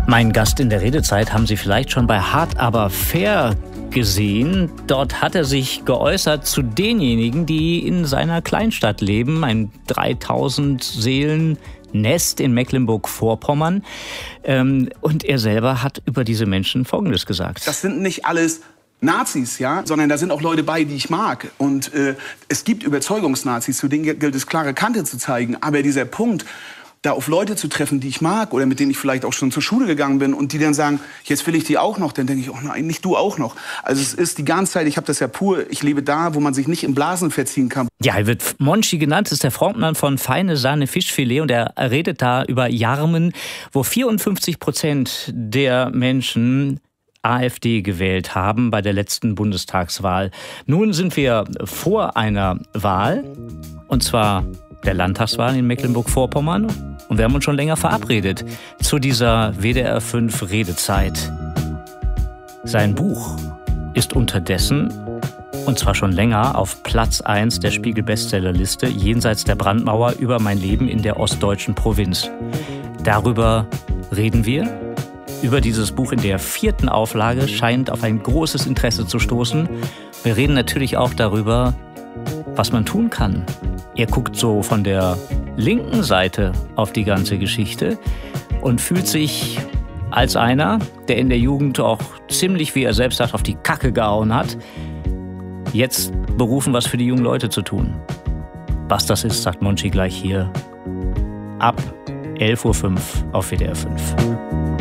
Mein Gast in der Redezeit haben Sie vielleicht schon bei Hart aber fair gesehen. Dort hat er sich geäußert zu denjenigen, die in seiner Kleinstadt leben, ein 3000 Seelen Nest in Mecklenburg-Vorpommern. Und er selber hat über diese Menschen Folgendes gesagt. Das sind nicht alles Nazis, ja, sondern da sind auch Leute bei, die ich mag. Und es gibt Überzeugungsnazis, zu denen gilt es, klare Kante zu zeigen. Aber dieser Punkt, da auf Leute zu treffen, die ich mag oder mit denen ich vielleicht auch schon zur Schule gegangen bin und die dann sagen, jetzt will ich die auch noch, dann denke ich, oh nein, nicht du auch noch. Also es ist die ganze Zeit, ich habe das ja pur, ich lebe da, wo man sich nicht in Blasen verziehen kann. Ja, er wird Monchi genannt, ist der Frontmann von Feine Sahne Fischfilet und er redet da über Jarmen, wo 54% der Menschen AfD gewählt haben bei der letzten Bundestagswahl. Nun sind wir vor einer Wahl, und zwar der Landtagswahl in Mecklenburg-Vorpommern. Und wir haben uns schon länger verabredet zu dieser WDR 5 Redezeit. Sein Buch ist unterdessen, und zwar schon länger, auf Platz 1 der Spiegel-Bestsellerliste jenseits der Brandmauer über mein Leben in der ostdeutschen Provinz. Darüber reden wir. Über dieses Buch in der 4. Auflage scheint auf ein großes Interesse zu stoßen. Wir reden natürlich auch darüber, was man tun kann. Er guckt so von der linken Seite auf die ganze Geschichte und fühlt sich als einer, der in der Jugend auch ziemlich, wie er selbst sagt, auf die Kacke gehauen hat, jetzt berufen, was für die jungen Leute zu tun. Was das ist, sagt Monchi gleich hier ab 11.05 Uhr auf WDR 5.